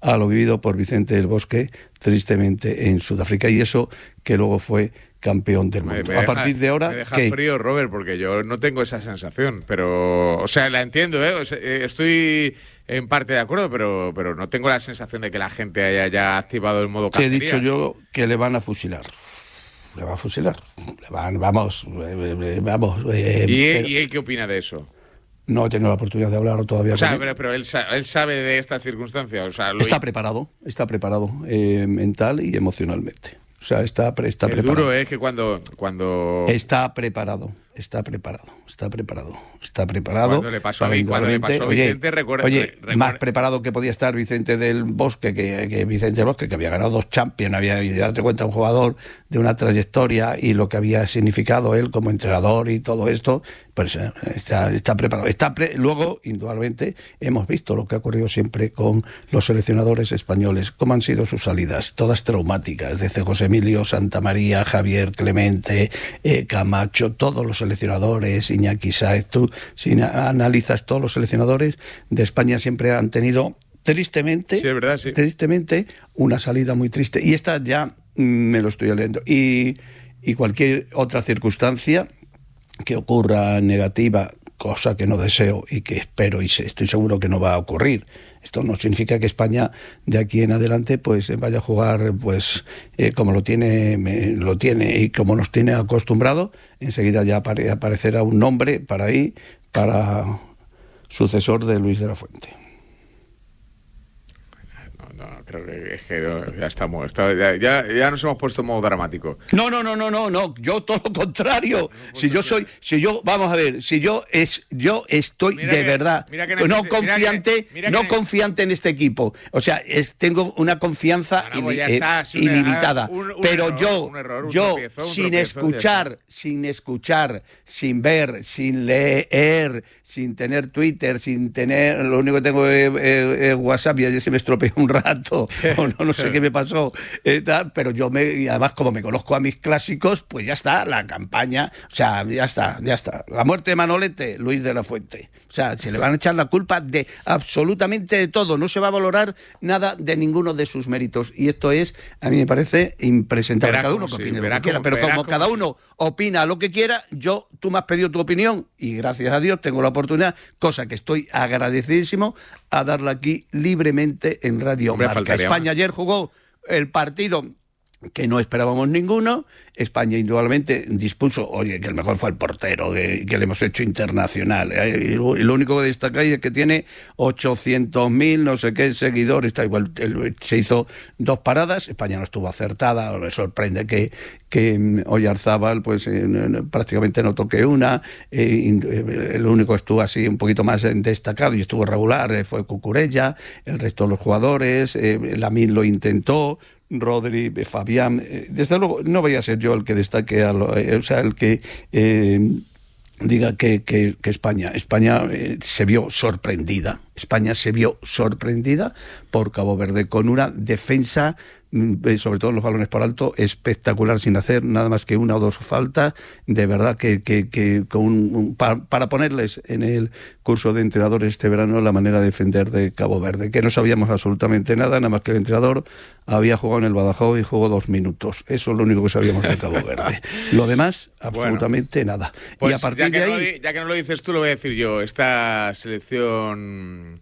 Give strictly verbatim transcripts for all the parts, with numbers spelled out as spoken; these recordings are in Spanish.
a lo vivido por Vicente del Bosque, tristemente, en Sudáfrica. Y eso que luego fue campeón del mundo. Me, me a deja, partir de ahora... Me deja ¿qué? frío, Robert, porque yo no tengo esa sensación, pero... O sea, la entiendo, ¿eh? O sea, estoy en parte de acuerdo, pero, pero no tengo la sensación de que la gente haya ya activado el modo cacería. Te he dicho yo que le van a fusilar. Le va a fusilar. Le van, vamos, eh, vamos. Eh, ¿Y, pero... ¿Y él qué opina de eso? No he tenido la oportunidad de hablar todavía. O sea, con él. pero, pero él, él sabe de esta circunstancia. O sea, lo... Está preparado, está preparado eh, mental y emocionalmente. O sea, está, está el preparado. duro es que cuando, cuando... Está preparado, está preparado, está preparado, está preparado. Cuando le pasó a mí, cuando le pasó a Vicente, oye, recuerda, oye recuerda, más preparado que podía estar Vicente del Bosque, que, que Vicente del Bosque, que había ganado dos Champions, había, date cuenta, un jugador de una trayectoria y lo que había significado él como entrenador y todo esto, pues está, está preparado. Está pre, luego, indudablemente, hemos visto lo que ha ocurrido siempre con los seleccionadores españoles, cómo han sido sus salidas, todas traumáticas, desde José Emilio, Santa María, Javier Clemente, eh, Camacho, todos los seleccionadores, Iñaki Sáez. Tú, si analizas todos los seleccionadores de España, siempre han tenido, tristemente, sí, es verdad, sí. tristemente, una salida muy triste. Y esta ya mm, me lo estoy leyendo. Y, y cualquier otra circunstancia que ocurra negativa, cosa que no deseo y que espero y estoy seguro que no va a ocurrir. Esto no significa que España de aquí en adelante pues vaya a jugar pues eh, como lo tiene me, lo tiene y como nos tiene acostumbrado. Enseguida ya apare, aparecerá un nombre para ahí para sucesor de Luis de la Fuente. No, creo que, es que ya estamos, está, ya, ya, ya nos hemos puesto en modo dramático. No, no, no, no, no, no, yo todo lo contrario. Si yo soy, si yo, vamos a ver, si yo es, yo estoy mira de que, verdad mira que no necesite, confiante, mira que, mira no que, confiante en este equipo. O sea, es, tengo una confianza bueno, pues ili, está, eh, un, ilimitada. un, un pero error, yo, un error, un yo, tropiezo, un sin tropiezo, escuchar, sin escuchar, sin ver, sin leer, sin tener Twitter, sin tener, lo único que tengo es, es, es WhatsApp y ayer se me estropeó un rato. No, no, no sé qué me pasó, eh, tal, pero yo me, y además como me conozco a mis clásicos, pues ya está, la campaña, o sea, ya está, ya está. La muerte de Manolete, Luis de la Fuente. O sea, se le van a echar la culpa de absolutamente de todo, no se va a valorar nada de ninguno de sus méritos. Y esto es, a mí me parece impresentable. Verá cada uno sí, que opine lo verá que quiera, como, pero como, como cada sí. uno opina lo que quiera, yo, tú me has pedido tu opinión y gracias a Dios tengo la oportunidad, cosa que estoy agradecidísimo, a darla aquí libremente en Radio Hombre, Marca. España ayer jugó el partido que no esperábamos ninguno. España indudablemente dispuso, oye, que el mejor fue el portero, que, que le hemos hecho internacional. ¿eh? Y, lo, y lo único que destacáis es que tiene ochocientos mil, no sé qué, seguidores. Está igual, se hizo dos paradas. España no estuvo acertada. Me sorprende que, que Oyarzábal pues eh, prácticamente no toque una. Eh, el único que estuvo así un poquito más destacado y estuvo regular eh, fue Cucurella. El resto de los jugadores, eh, Lamine lo intentó. Rodri, Fabián, eh, desde luego no voy a ser yo el que destaque, a lo, eh, o sea, el que eh, diga que, que, que España, España eh, se vio sorprendida, España se vio sorprendida por Cabo Verde con una defensa, sobre todo en los balones por alto, espectacular, sin hacer nada más que una o dos faltas, de verdad que, que, que con un, un, para, para ponerles en el curso de entrenadores este verano la manera de defender de Cabo Verde, que no sabíamos absolutamente nada, nada más que el entrenador había jugado en el Badajoz y jugó dos minutos, eso es lo único que sabíamos de Cabo Verde, lo demás absolutamente bueno, nada. Pues y a partir ya que, de no ahí, lo, ya que no lo dices tú, lo voy a decir yo, esta selección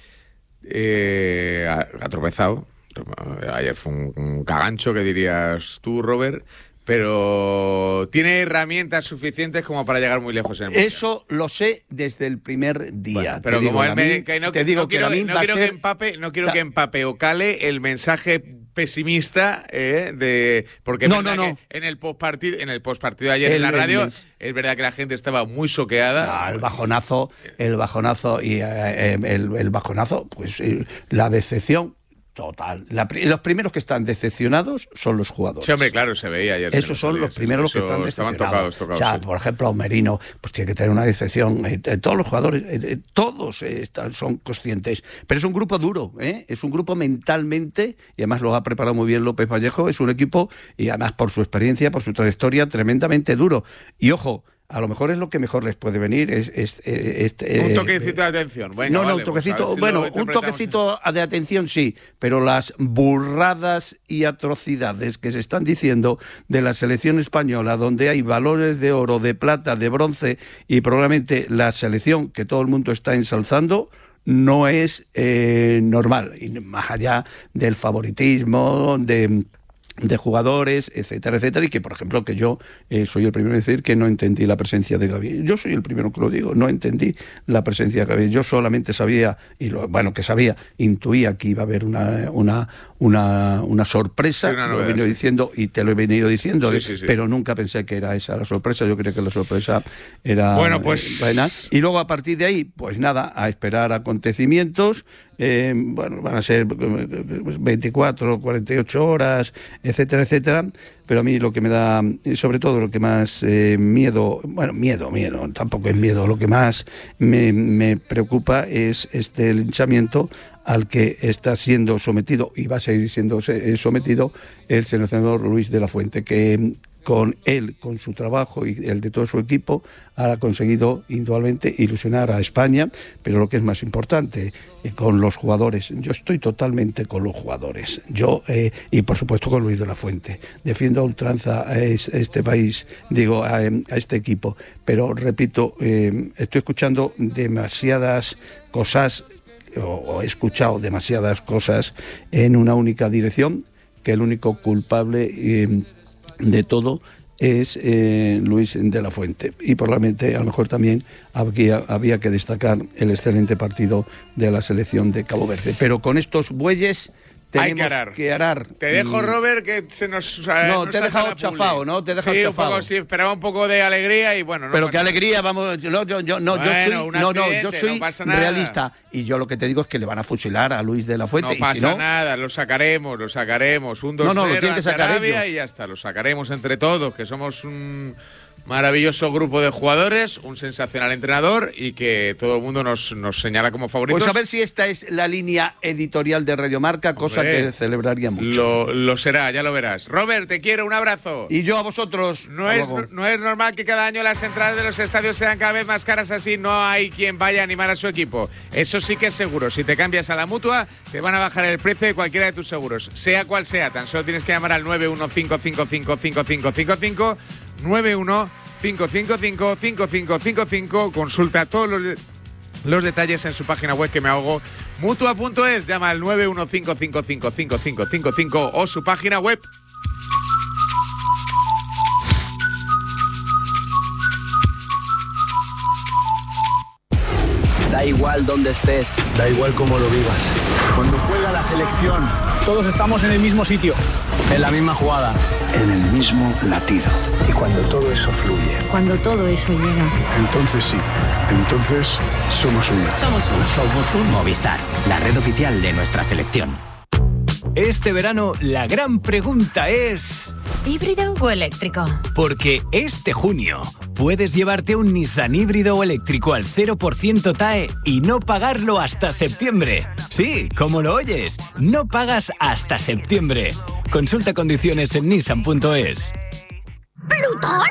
eh, ha, ha tropezado. Ayer fue un, un cagancho, que dirías tú, Robert, pero tiene herramientas suficientes como para llegar muy lejos en el mundial. Eso lo sé desde el primer día. Bueno, pero te como digo, él me, que no, te digo no que quiero, Lamine no va quiero a ser... que empape, no quiero que empape o cale el mensaje pesimista eh, de porque no, no, no. en el postpartido en el postpartido de ayer el, en la radio el, es verdad que la gente estaba muy choqueada. No, el bajonazo, el bajonazo y eh, el, el bajonazo, pues eh, la decepción. Total. La, los primeros que están decepcionados son los jugadores. Sí, hombre, claro, se veía ayer. Esos son los primeros los que están decepcionados. Tocados, tocados, o sea, sí. por ejemplo, Merino, pues tiene que tener una decepción. Eh, eh, todos los jugadores, eh, todos eh, están, son conscientes. Pero es un grupo duro, ¿eh? Es un grupo mentalmente, y además lo ha preparado muy bien López Vallejo, es un equipo, y además por su experiencia, por su trayectoria, tremendamente duro. Y ojo, a lo mejor es lo que mejor les puede venir. Es, es, es, es, un toquecito de atención. Venga, no, no, vale, un toquecito, pues si bueno, un toquecito de atención sí, pero las burradas y atrocidades que se están diciendo de la selección española, donde hay balones de oro, de plata, de bronce, y probablemente la selección que todo el mundo está ensalzando, no es eh, normal, y más allá del favoritismo, de... de jugadores, etcétera, etcétera, y que, por ejemplo, que yo eh, soy el primero en decir que no entendí la presencia de Gavi. Yo soy el primero que lo digo, no entendí la presencia de Gavi. Yo solamente sabía, y lo, bueno, que sabía, intuía que iba a haber una una una, una sorpresa, sí, una novedad, lo he venido sí. diciendo, y te lo he venido diciendo, sí, sí, sí. pero nunca pensé que era esa la sorpresa. Yo creía que la sorpresa era bueno, pues... buena. Y luego, a partir de ahí, pues nada, a esperar acontecimientos. Eh, bueno, van a ser veinticuatro, cuarenta y ocho horas, etcétera, etcétera, pero a mí lo que me da, sobre todo lo que más eh, miedo, bueno, miedo, miedo, tampoco es miedo, lo que más me, me preocupa es este linchamiento al que está siendo sometido y va a seguir siendo sometido el seleccionador Luis de la Fuente, que con él, con su trabajo y el de todo su equipo, ha conseguido indudablemente ilusionar a España, pero lo que es más importante, eh, con los jugadores. Yo estoy totalmente con los jugadores, yo eh, y por supuesto con Luis de la Fuente. Defiendo a ultranza a este país, digo, a, a este equipo, pero repito, eh, estoy escuchando demasiadas cosas, o, o he escuchado demasiadas cosas en una única dirección, que el único culpable eh, de todo es eh, Luis de la Fuente, y probablemente a lo mejor también había, había que destacar el excelente partido de la selección de Cabo Verde, pero con estos bueyes tenemos que arar. que arar. Te dejo, Robert, que se nos... No, nos te he dejado chafado, ¿no? Te he dejado sí, chafado. Un poco, sí, esperaba un poco de alegría y bueno... No pero qué alegría, vamos... No, yo, yo, no, bueno, yo soy, no, no, yo soy no realista, y yo lo que te digo es que le van a fusilar a Luis de la Fuente. No y pasa si no, nada, lo sacaremos, lo sacaremos. Un dos cero no, no, lo tienen que sacar Arabia ellos. Y ya está, lo sacaremos entre todos, que somos un... maravilloso grupo de jugadores, un sensacional entrenador y que todo el mundo nos, nos señala como favoritos. Pues a ver si esta es la línea editorial de Radio Marca, cosa Hombre, que celebraría mucho. Lo, lo será, ya lo verás. Robert, te quiero, un abrazo. Y yo a vosotros. No es, no es normal que cada año las entradas de los estadios sean cada vez más caras así, no hay quien vaya a animar a su equipo. Eso sí que es seguro, si te cambias a la Mutua, te van a bajar el precio de cualquiera de tus seguros, sea cual sea. Tan solo tienes que llamar al nueve uno cinco cinco cinco cinco cinco cinco cinco, nueve uno cinco cinco cinco cinco cinco cinco cinco. Consulta todos los, de, los detalles en su página web, que me ahogo, mutua punto es. Llama al nueve uno cinco cinco cinco cinco cinco cinco cinco o su página web. Da igual donde estés, da igual cómo lo vivas. Cuando juega la selección, todos estamos en el mismo sitio, en la misma jugada, en el mismo latido. Y cuando todo eso fluye, cuando todo eso llega, entonces sí, entonces somos uno. Somos uno. Somos un Movistar, la red oficial de nuestra selección. Este verano la gran pregunta es... ¿híbrido o eléctrico? Porque este junio puedes llevarte un Nissan híbrido o eléctrico al cero por ciento T A E y no pagarlo hasta septiembre. Sí, como lo oyes, no pagas hasta septiembre. Consulta condiciones en nissan punto es. ¿Plutón?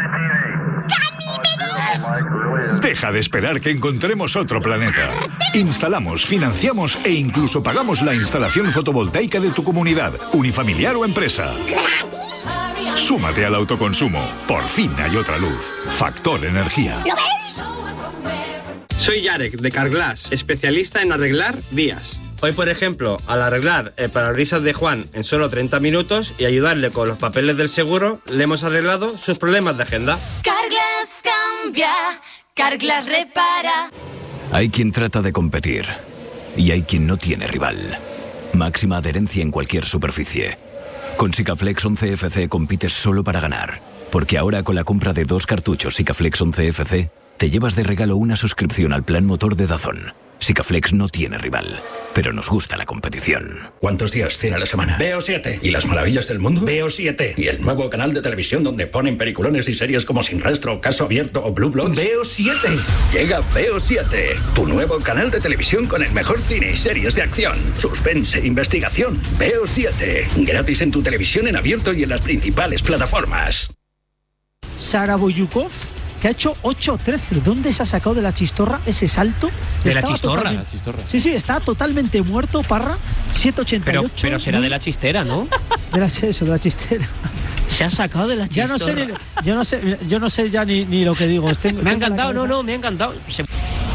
¿Ganímedes? Deja de esperar que encontremos otro planeta. Instalamos, financiamos e incluso pagamos la instalación fotovoltaica de tu comunidad, unifamiliar o empresa. Súmate al autoconsumo. Por fin hay otra luz. Factor Energía. ¿Lo veis? Soy Yarek, de Carglass, especialista en arreglar vías. Hoy, por ejemplo, al arreglar el parabrisas de Juan en solo treinta minutos y ayudarle con los papeles del seguro, le hemos arreglado sus problemas de agenda. Carglass cambia, Carglass repara. Hay quien trata de competir y hay quien no tiene rival. Máxima adherencia en cualquier superficie. Con Sikaflex once F C compites solo para ganar, porque ahora con la compra de dos cartuchos Sikaflex once F C te llevas de regalo una suscripción al plan motor de DAZN. Sikaflex no tiene rival, pero nos gusta la competición. ¿Cuántos días tiene la semana? Veo siete. ¿Y las maravillas del mundo? Veo siete. ¿Y el nuevo canal de televisión donde ponen peliculones y series como Sin Rastro, Caso Abierto o Blue Bloods? Veo siete. Llega Veo siete, tu nuevo canal de televisión con el mejor cine y series de acción, suspense e investigación. Veo siete. Gratis en tu televisión en abierto y en las principales plataformas. Sara Boyukov que ha hecho ocho trece. ¿Dónde se ha sacado de la chistorra ese salto? De la chistorra. la chistorra. Sí, sí, está totalmente muerto, Parra. siete ochenta y ocho. Pero, pero será de la chistera, ¿no? De la, eso, de la chistera. Se ha sacado de la chistorra. Ya no sé, ni, yo no sé, yo no sé ya ni, ni lo que digo. Tengo, me ha encantado, no, no, me ha encantado. Se...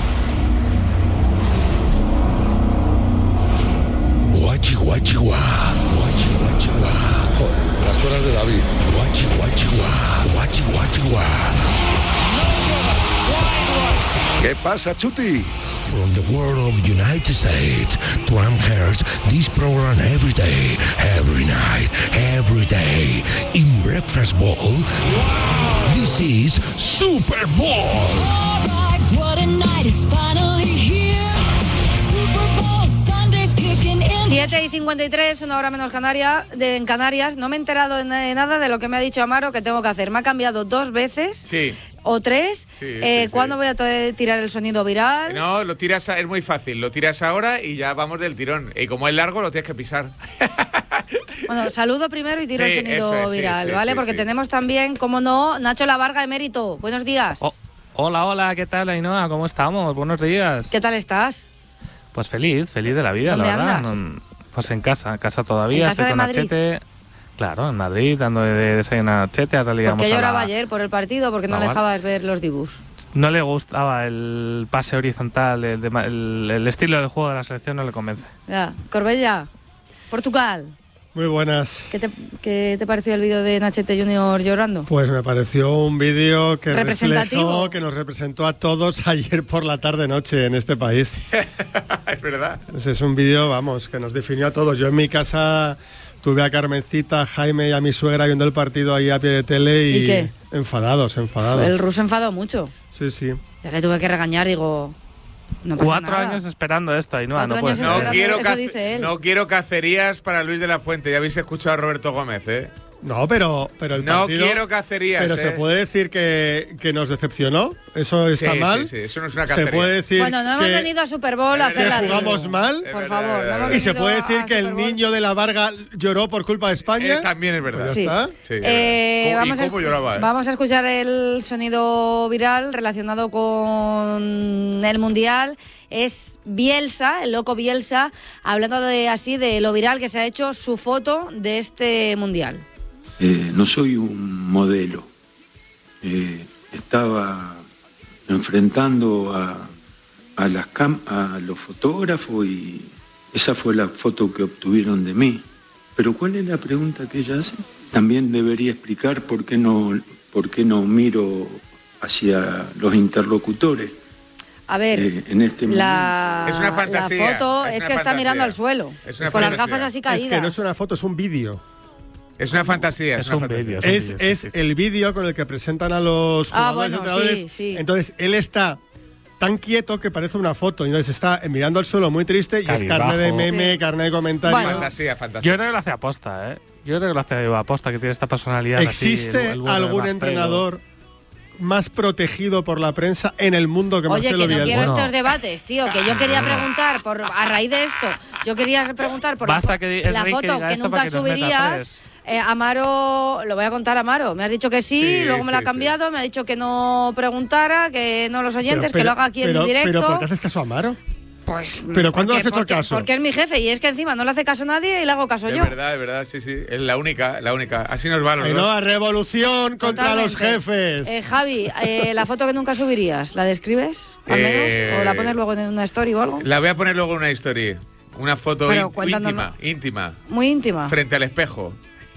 Guachi, guachi, guá. Guachi, guachi, guá. Joder, las cosas de David. Guachi, guachi, guá. Guachi, guachi, guá. ¿Qué pasa, Chuti? From the world of United States, Trump hears this program every day, every night, every day. In Breakfast Bowl, wow. This is Super Bowl. All right, what a night is finally here. Super Bowl Sunday's kicking in. siete y cincuenta y tres, una hora menos Canaria, de, en Canarias. No me he enterado de nada de lo que me ha dicho Amaro que tengo que hacer. Me ha cambiado dos veces. Sí. O tres. Sí, eh, sí, ¿Cuándo sí. voy a t- tirar el sonido viral? No, lo tiras, a, es muy fácil. Lo tiras ahora y ya vamos del tirón. Y como es largo, lo tienes que pisar. Bueno, saludo primero y tiro sí, el sonido eso es, viral, sí, sí, ¿vale? sí, Porque sí. tenemos también, como no, Nacho Lavarga, emérito. Buenos días. Oh, hola, hola, ¿qué tal, Ainhoa? ¿Cómo estamos? Buenos días. ¿Qué tal estás? Pues feliz, feliz de la vida, ¿Dónde la verdad. andas? No, pues en casa, en casa todavía. ¿En casa estoy de con Madrid? Nachete. Claro, en Madrid, dando de, de desayunar a Nachete. Ahora le ¿Por qué íbamos a lloraba la- ayer por el partido? Porque no la le dejabas ver los dibujos. No le gustaba el pase horizontal, el, de- el, el estilo de juego de la selección no le convence. Ya, Corbella, Portugal. Muy buenas. ¿Qué te, qué te pareció el vídeo de Nachete Junior llorando? Pues me pareció un vídeo que ¿Representativo? reflejó, que nos representó a todos ayer por la tarde-noche en este país. Es verdad. Pues es un vídeo, vamos, que nos definió a todos. Yo en mi casa tuve a Carmencita, a Jaime y a mi suegra viendo el partido ahí a pie de tele y, ¿Y qué? enfadados, enfadados. El ruso enfadó mucho. Sí, sí. Ya que tuve que regañar, digo... No pasa Cuatro nada. años esperando esto, Ainhoa, Cuatro no puede años ser. No quiero, eso cace- dice él. no quiero cacerías para Luis de la Fuente. Ya habéis escuchado a Roberto Gómez, ¿eh? No, pero, pero el No partido... quiero cacerías, Pero ¿eh? se puede decir que, que nos decepcionó. ¿Eso está Sí, mal? sí, sí, eso no es una Se cacería. puede decir Bueno, no hemos que... venido a Super Bowl a hacer que la jugamos tribu. mal. Por favor, no hemos Y se venido puede decir a que el Super Bowl. niño de la Varga lloró por culpa de España. Eh, también es verdad. Pues ya Sí. está. Sí, es Eh, verdad. vamos, ¿Y a, cómo escu- lloraba, eh? vamos a escuchar el sonido viral relacionado con el Mundial. Es Bielsa, el loco Bielsa, hablando de así de lo viral que se ha hecho su foto de este Mundial. Eh, no soy un modelo. Eh, estaba enfrentando a, a, las cam- a los fotógrafos y esa fue la foto que obtuvieron de mí. Pero ¿cuál es la pregunta que ella hace? También debería explicar por qué no, por qué no miro hacia los interlocutores. A ver, Eh, en este la, Es una fantasía, la foto es es, una que está fantasía. mirando al suelo, Es una con las fantasía. gafas así Es caídas. que no es una foto, es un vídeo. Es una fantasía. Es una un fantasía. vídeo. Es, vídeo, es sí, sí, sí. el vídeo con el que presentan a los Ah, jugadores bueno, y entrenadores. sí, sí. Entonces, él está tan quieto que parece una foto. Y entonces está mirando al suelo muy triste y es Cabizbajo. carne de meme, Sí. carne de comentario. Bueno. Fantasía, fantasía. Yo creo que lo hace aposta, ¿eh? Yo creo que lo hace aposta, que tiene esta personalidad así. ¿Existe el- el bueno de algún Marcelo. entrenador más protegido por la prensa en el mundo que Oye, Marcelo que no Bielsa? quiero Bueno. estos debates, tío, que yo quería preguntar, por a raíz de esto, yo quería preguntar por Basta la, que di- la Enrique foto diga que esto nunca para que nos meta subirías. tres. Eh, Amaro, lo voy a contar a Amaro, me has dicho que sí, Sí, luego me lo ha sí, cambiado, me ha dicho que no preguntara, que no los oyentes, Pero- que lo haga aquí pero- en directo. Pero ¿por qué haces caso a Amaro? Pues, ¿Pero cuándo porque- has hecho porque- caso? Porque es mi jefe y es que encima no le hace caso a nadie y le hago caso Es yo. verdad, es verdad, sí, sí. Es la única, la única. Así nos van los dos. Ainhoa, revolución contra los Totalmente. jefes. Eh, Javi, eh, la foto que nunca subirías, ¿la describes al menos? Eh, ¿O la pones luego en una story o algo? La voy a poner luego en una historia. Una foto Pero ín- cuéntanos- íntima, íntima. Muy íntima. Frente al espejo.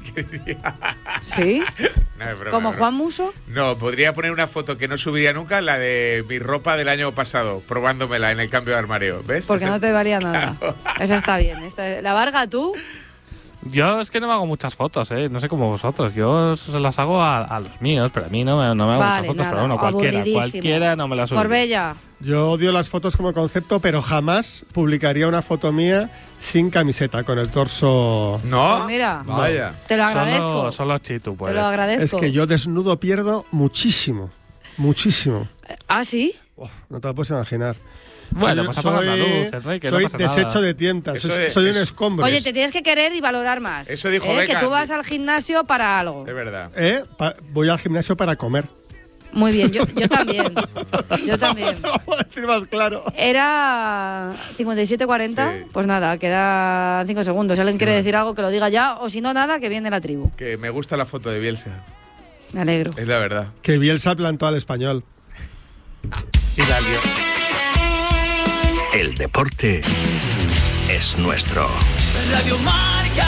¿Sí? No, es broma, ¿Como es broma. Juan Muso? No, podría poner una foto que no subiría nunca, la de mi ropa del año pasado, probándomela en el cambio de armario. ¿Ves? Porque Esa no es- te valía nada. Esa está bien. Esta- La Varga, ¿tú? Yo es que no me hago muchas fotos, ¿eh? No sé como vosotros. Yo se las hago a, a los míos, pero a mí no me, no me hago Vale, muchas fotos. nada, Pero bueno, cualquiera, aburridísimo. cualquiera no me las subo. Corbella. Yo odio las fotos como concepto, pero jamás publicaría una foto mía sin camiseta, con el torso... No, Pues mira, vaya. te lo agradezco. Solo, solo Chitu Te puede. lo agradezco. Es que yo desnudo pierdo muchísimo, muchísimo. ¿Ah, sí? Oh, no te lo puedes imaginar. Bueno, Soy- pues apaga la soy- luz, Enrique, no Soy pasa desecho nada. de tientas, Eso soy, es- soy un eso- escombro. Oye, te tienes que querer y valorar más. Eso dijo ¿eh? Beckham. Que tú vas al gimnasio para algo. Es verdad. ¿Eh? Pa- voy al gimnasio para comer. Muy bien, yo, yo también. Yo también. No puedo decir más claro. Era cincuenta y siete cuarenta, sí. Pues nada, quedan cinco segundos. Si alguien quiere decir algo, que lo diga ya, o si no, nada, que viene la tribu. Que me gusta la foto de Bielsa. Me alegro. Es la verdad. Que Bielsa plantó al Español. Y la lió. El deporte es nuestro. Radio Marca.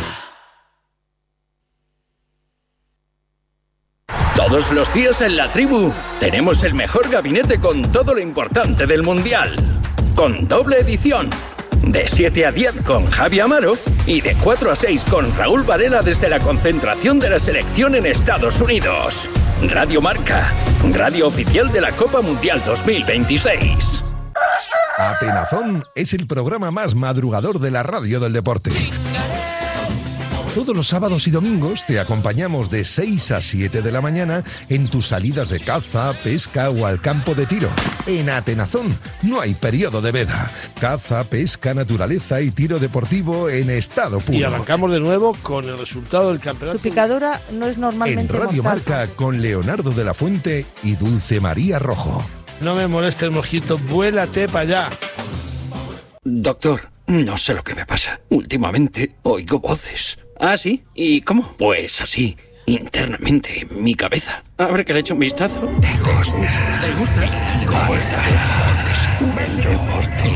Todos los días en la tribu tenemos el mejor gabinete con todo lo importante del Mundial. Con doble edición. De siete a diez con Javi Amaro y de cuatro a seis con Raúl Varela desde la concentración de la selección en Estados Unidos. Radio Marca, radio oficial de la Copa Mundial dos mil veintiséis. Atenazón es el programa más madrugador de la radio del deporte. Todos los sábados y domingos te acompañamos de seis a siete de la mañana en tus salidas de caza, pesca o al campo de tiro. En Atenazón no hay periodo de veda. Caza, pesca, naturaleza y tiro deportivo en estado puro. Y arrancamos de nuevo con el resultado del campeonato. Su picadura no es normalmente En Radio mortal. Marca con Leonardo de la Fuente y Dulce María Rojo. No me moleste el mojito, vuélate para allá. Doctor, no sé lo que me pasa. Últimamente oigo voces. ¿Ah, sí? ¿Y cómo? Pues así, internamente, en mi cabeza. A ver que le echo un vistazo. ¿Te gusta? ¿Te gusta? ¿Cómo está? El deporte.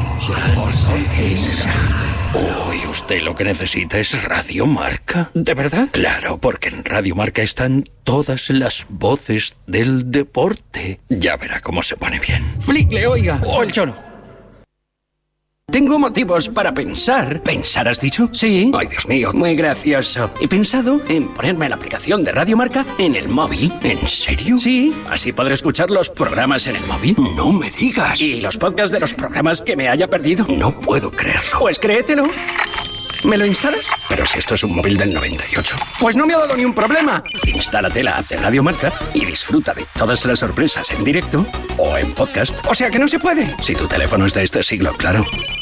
Uy, usted lo que necesita es Radio Marca. ¿De verdad? Claro, porque en Radio Marca están todas las voces del deporte. Ya verá cómo se pone bien. Flick, oiga. O el chono. Tengo motivos para pensar. ¿Pensar has dicho? Sí. Ay, Dios mío, muy gracioso. He pensado en ponerme la aplicación de Radio Marca en el móvil. ¿En serio? Sí. Así podré escuchar los programas en el móvil. No me digas. ¿Y los podcasts de los programas que me haya perdido? No puedo creerlo. Pues créetelo. ¿Me lo instalas? Pero si esto es un móvil del noventa y ocho. Pues no me ha dado ni un problema. Instálate la app de Radio Marca y disfruta de todas las sorpresas en directo o en podcast. O sea que no se puede. Si tu teléfono es de este siglo, claro.